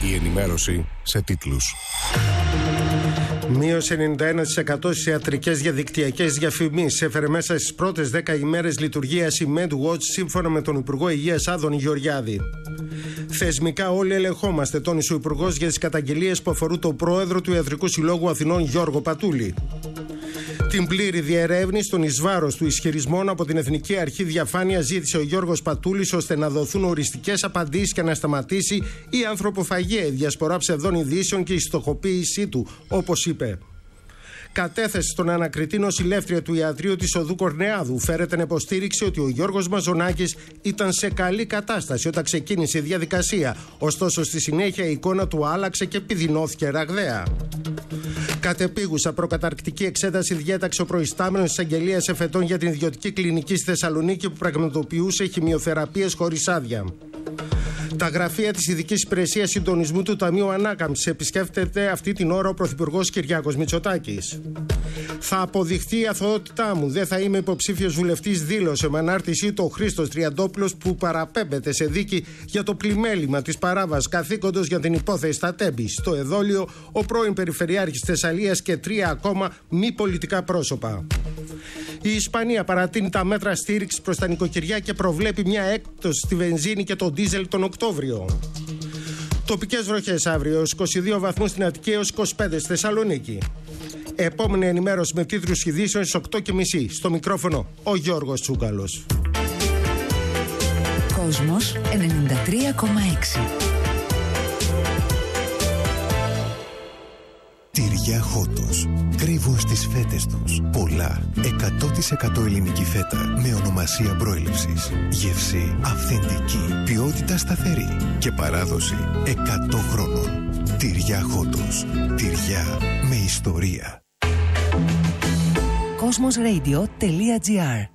Η ενημέρωση σε τίτλους. Μείωση 91% στις ιατρικές διαδικτυακές διαφημίσεις έφερε μέσα στις πρώτες 10 ημέρες λειτουργίας η MedWatch, σύμφωνα με τον Υπουργό Υγείας Άδωνη Γεωργιάδη. Θεσμικά όλοι ελεγχόμαστε, τόνισε ο Υπουργός για τις καταγγελίες που αφορούν τον πρόεδρο του Ιατρικού Συλλόγου Αθηνών Γιώργο Πατούλη. Την πλήρη διερεύνηση των εις βάρος του ισχυρισμών από την Εθνική Αρχή Διαφάνειας ζήτησε ο Γιώργος Πατούλης, ώστε να δοθούν οριστικές απαντήσεις και να σταματήσει η ανθρωποφαγία, η διασπορά ψευδών ειδήσεων και η στοχοποίησή του, όπως είπε. Κατέθεσε στον ανακριτή νοσηλεύτρια του ιατρείου της Οδού Κορνεάδου φέρεται να υποστήριξε ότι ο Γιώργος Μαζονάκης ήταν σε καλή κατάσταση όταν ξεκίνησε η διαδικασία. Ωστόσο, στη συνέχεια η εικόνα του άλλαξε και επιδεινώθηκε ραγδαία. Κατεπίγουσα προκαταρκτική εξέταση διέταξε ο προϊστάμενος της Αγγελίας Εφετών για την ιδιωτική κλινική στη Θεσσαλονίκη που πραγματοποιούσε χημειοθεραπείες χωρίς άδεια. Τα γραφεία της Ειδικής Υπηρεσίας Συντονισμού του Ταμείου Ανάκαμψης επισκέφτεται αυτή την ώρα ο Πρωθυπουργός Κυριάκος Μητσοτάκης. Θα αποδειχθεί η αθωότητά μου, δεν θα είμαι υποψήφιος βουλευτής, δήλωσε με ανάρτησή του ο Χρήστος Τριαντόπουλος, που παραπέμπεται σε δίκη για το πλημέλημα της παράβασης καθήκοντος για την υπόθεση στα Τέμπη. Στο εδόλιο, ο πρώην Περιφερειάρχης Θεσσαλίας και 3 ακόμα μη πολιτικά πρόσωπα. Η Ισπανία παρατείνει τα μέτρα στήριξης προς τα νοικοκυριά και προβλέπει μια έκπτωση στη βενζίνη και το ντίζελ τον Οκτώβριο. Τοπικές βροχές αύριο, έως 22 βαθμούς στην Αττική, έως 25 στη Θεσσαλονίκη. Επόμενη ενημέρωση με τίτλους ειδήσεων στις 8:30. Στο μικρόφωνο ο Γιώργος Τσούκαλος. Κόσμος 93,6. Τυριά Χότος. Κρύβουν στις φέτες τους πολλά 100% ελληνική φέτα με ονομασία προέλευσης. Γεύση αυθεντική, ποιότητα σταθερή και παράδοση 100 χρόνων. Τυριά Χότος. Τυριά με ιστορία. Cosmosradio.gr